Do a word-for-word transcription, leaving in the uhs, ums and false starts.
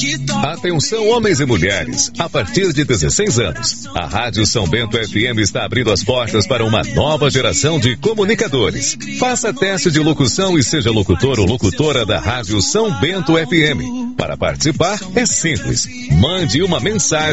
Atenção, homens e mulheres, a partir de dezesseis anos, a Rádio São Bento F M está abrindo as portas para uma nova geração de comunicadores. Faça teste de locução e seja locutor ou locutora da Rádio São Bento F M. Para participar, é simples. Mande uma mensagem